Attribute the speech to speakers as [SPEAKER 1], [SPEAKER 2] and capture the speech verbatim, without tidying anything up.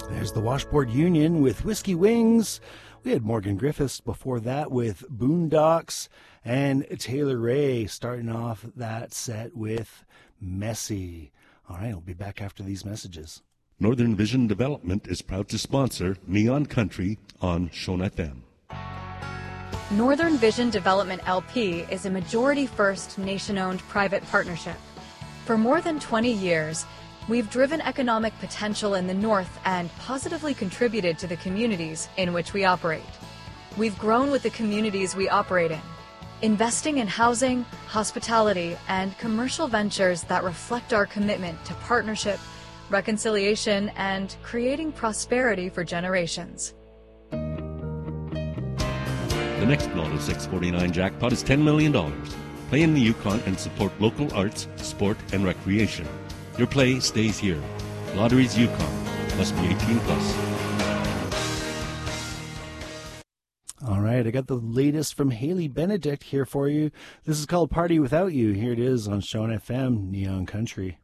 [SPEAKER 1] There's the Washboard Union with Whiskey Wings. We had Morgan Griffiths before that with Boondocks, and Taylor Ray starting off that set with Messy. All right, we'll be back after these messages.
[SPEAKER 2] Northern Vision Development is proud to sponsor Neon Country on Shona F M.
[SPEAKER 3] Northern Vision Development L P is a majority-first, nation-owned private partnership. For more than twenty years, we've driven economic potential in the North and positively contributed to the communities in which we operate. We've grown with the communities we operate in, investing in housing, hospitality, and commercial ventures that reflect our commitment to partnership, reconciliation, and creating prosperity for generations.
[SPEAKER 2] The next Lotto six forty-nine jackpot is ten million dollars. Play in the Yukon and support local arts, sport, and recreation. Your play stays here. Lotteries Yukon. Must be eighteen plus.
[SPEAKER 1] All right, I got the latest from Haley Benedict here for you. This is called Party Without You. Here it is on Shona F M, Neon Country.